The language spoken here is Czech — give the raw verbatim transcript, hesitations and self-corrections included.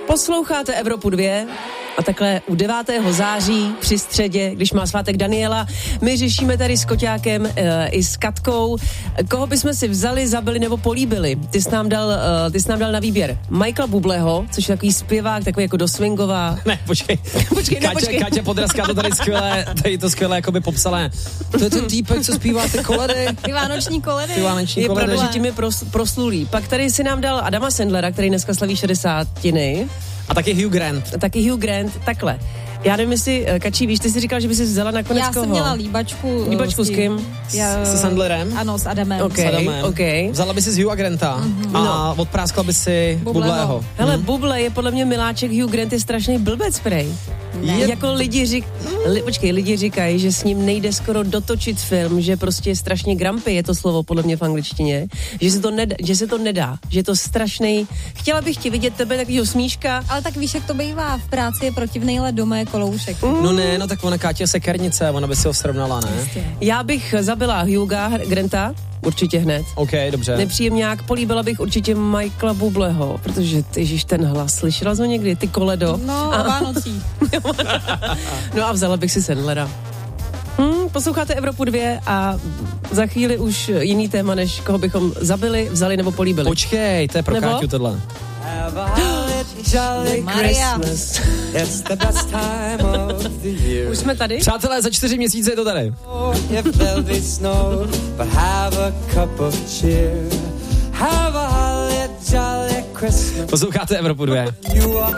Posloucháte Evropu dva a takhle u devátého září při středě, když má svátek Daniela, my řešíme tady s Koťákem e, i s Katkou, koho bychom si vzali, zabili nebo políbili. Ty jsi nám dal, e, ty jsi nám dal na výběr Michaela Bubleho, což je takový zpěvák, takový jako do swingová. Ne, počkej. počkej, ne, Káťa, počkej. Káťa Podrazká to tady skvěle, tady to skvěle jakoby popsala. To je ten týpek, co zpívá ty koledy. Ty vánoční koledy. Ty vánoční Je koledy. pravda, že tím je pros, proslulý. Pak tady si nám dal Adama Sandlera, který dneska slaví šedesátiny. A taky Hugh Grant. Taky Hugh Grant, takhle. Já nevím, jestli, Kačí, víš, ty jsi říkal, že by si vzala nakonec Já koho? jsem měla líbačku. Líbačku s kým? Já, Se Sandlerem? Ano, s Adamem. Okay, S Adamem. okay. Vzala by si z Hugha Granta mm-hmm. a No. odpráskla by si Bubleho. Bubleho. Hele, hmm. Buble je podle mě miláček, Hugh Grant je strašný blbec, prej. Je- Jako lidi řík, li, počkej, lidi říkají, že s ním nejde skoro dotočit film, že prostě je strašně grumpy, je to slovo podle mě v angličtině, že se to nedá, že se to nedá, že je to strašný. Chtěla bych ti vidět tebe takovýho smíška. Ale tak víš, jak to bývá. V práci je protivnej led, doma je koloušek. No ne, no tak ona Káťa sekernice, ona by si ho srovnala, ne? Já bych zabila Hugha Granta, určitě hned. OK, dobře. Nepříjemňák, políbila bych určitě Michaela Bubleho, protože ty, ježiš, ten hlas, slyšela jsi ho někdy, ty koledo? No, o Vánocích. No a vzala bych si Sandlera. Hmm, posloucháte Evropu dva a za chvíli už jiný téma, než koho bychom zabili, vzali nebo políbili. Počkej, to je pro Nebo? Káťu tohle. Maria. Už jsme tady? Přátelé, za čtyři měsíce je to tady. Posloucháte Evropu dva.